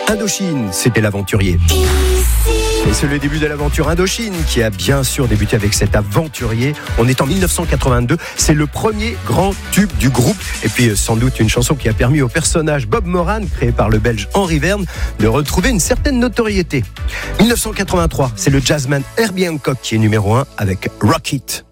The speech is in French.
Indochine, c'était l'aventurier. Et c'est le début de l'aventure Indochine qui a bien sûr débuté avec cet aventurier. On est en 1982, c'est le premier grand tube du groupe. Et puis sans doute une chanson qui a permis au personnage Bob Moran, créé par le Belge Henri Verne, de retrouver une certaine notoriété. 1983, c'est le jazzman Herbie Hancock qui est numéro 1 avec Rock It.